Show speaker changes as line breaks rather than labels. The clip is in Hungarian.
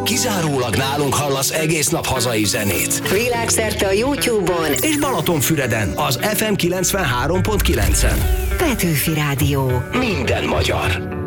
Kizárólag nálunk hallasz egész nap hazai zenét.
Világszerte a YouTube-on
és Balatonfüreden az FM 93.9-en.
Petőfi Rádió.
Minden magyar.